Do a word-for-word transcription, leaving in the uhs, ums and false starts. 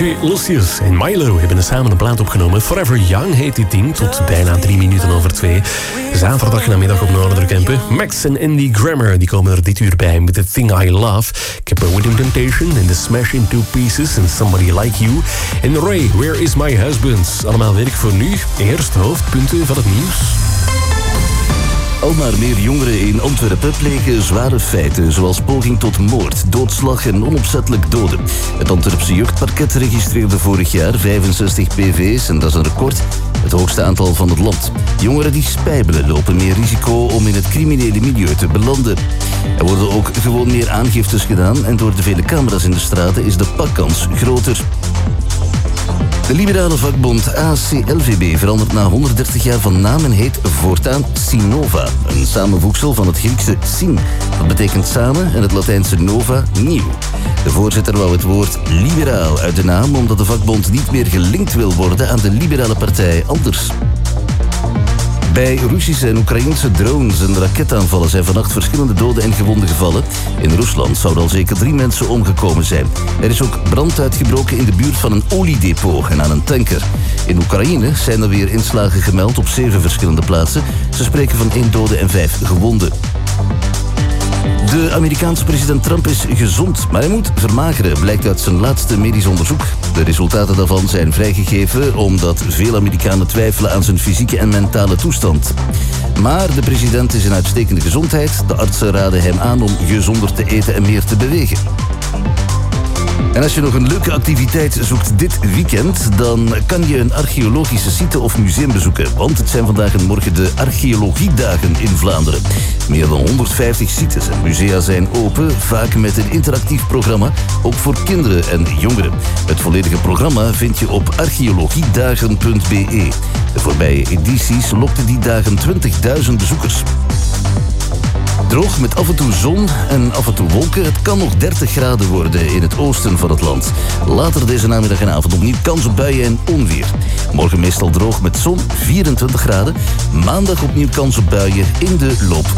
Gigi Lucius en Milo hebben samen een plaat opgenomen. Forever Young heet dit ding, tot bijna drie minuten over twee. Zaterdag namiddag op Noorderkempen. Max en Andy Grammer die komen er dit uur bij met The Thing I Love. Ik heb Within Temptation en The Smash in Two Pieces en Somebody Like You. En Ray, Where Is My Husband? Allemaal werk voor nu. Eerst hoofdpunten van het nieuws. Al maar meer jongeren in Antwerpen plegen zware feiten, zoals poging tot moord, doodslag en onopzettelijk doden. Het Antwerpse jeugdparket registreerde vorig jaar vijfenzestig P V's en dat is een record, het hoogste aantal van het land. Jongeren die spijbelen lopen meer risico om in het criminele milieu te belanden. Er worden ook gewoon meer aangiftes gedaan en door de vele camera's in de straten is de pakkans groter. De liberale vakbond A C L V B verandert na honderddertig jaar van naam en heet voortaan Sinova. Een samenvoegsel van het Griekse sin. Dat betekent samen en het Latijnse nova, nieuw. De voorzitter wou het woord liberaal uit de naam omdat de vakbond niet meer gelinkt wil worden aan de liberale partij Anders. Bij Russische en Oekraïnse drones en raketaanvallen zijn vannacht verschillende doden en gewonden gevallen. In Rusland zouden al zeker drie mensen omgekomen zijn. Er is ook brand uitgebroken in de buurt van een oliedepot en aan een tanker. In Oekraïne zijn er weer inslagen gemeld op zeven verschillende plaatsen. Ze spreken van één dode en vijf gewonden. De Amerikaanse president Trump is gezond, maar hij moet vermageren, blijkt uit zijn laatste medisch onderzoek. De resultaten daarvan zijn vrijgegeven omdat veel Amerikanen twijfelen aan zijn fysieke en mentale toestand. Maar de president is in uitstekende gezondheid. De artsen raden hem aan om gezonder te eten en meer te bewegen. En als je nog een leuke activiteit zoekt dit weekend, dan kan je een archeologische site of museum bezoeken. Want het zijn vandaag en morgen de archeologiedagen in Vlaanderen. Meer dan honderdvijftig sites en musea zijn open, vaak met een interactief programma, ook voor kinderen en jongeren. Het volledige programma vind je op archeologiedagen punt b e. De voorbije edities lokten die dagen twintigduizend bezoekers. Droog met af en toe zon en af en toe wolken. Het kan nog dertig graden worden in het oosten van het land. Later deze namiddag en avond opnieuw kans op buien en onweer. Morgen meestal droog met zon, vierentwintig graden. Maandag opnieuw kans op buien in de loop